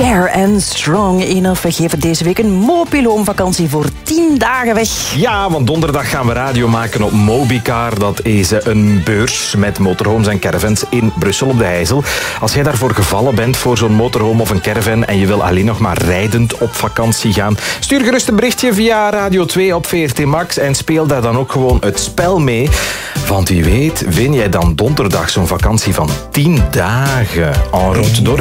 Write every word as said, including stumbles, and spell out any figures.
Fair and Strong Enough. We geven deze week een Mobiloom-vakantie voor tien dagen weg. Ja, want donderdag gaan we radio maken op Mobicar. Dat is een beurs met motorhomes en caravans in Brussel op de IJssel. Als jij daarvoor gevallen bent voor zo'n motorhome of een caravan en je wil alleen nog maar rijdend op vakantie gaan, stuur gerust een berichtje via Radio twee op V R T Max en speel daar dan ook gewoon het spel mee. Want wie weet win jij dan donderdag zo'n vakantie van tien dagen en route door